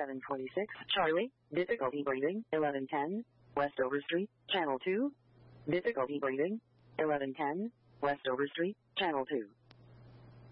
1126 Charlie, difficulty breathing, 1110 Westover Street, Channel 2. Difficulty breathing, 1110 Westover Street, Channel 2.